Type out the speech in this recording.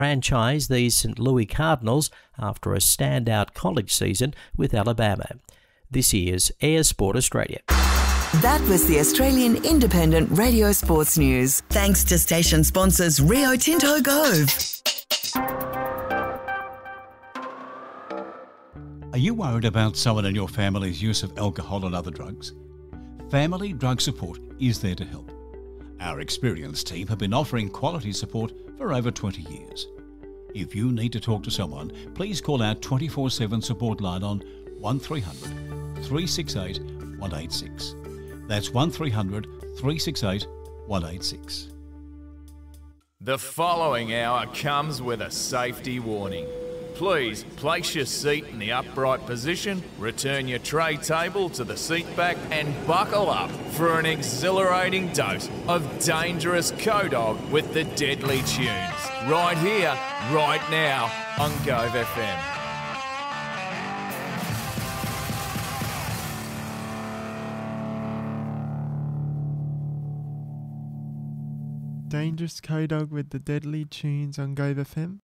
franchise the St. Louis Cardinals after a standout college season with Alabama. This year's Air Sport Australia. That was the Australian Independent Radio Sports News. Thanks to station sponsors Rio Tinto Gove. Are you worried about someone in your family's use of alcohol and other drugs? Family Drug Support is there to help. Our experienced team have been offering quality support for over 20 years. If you need to talk to someone, please call our 24/7 support line on 1300 368 186. That's 1300 368 186. The following hour comes with a safety warning. Please place your seat in the upright position, return your tray table to the seat back and buckle up for an exhilarating dose of dangerous Codog with the deadly tunes. Right here, right now on Gove FM. Dangerous Codog with the deadly tunes on Gove FM.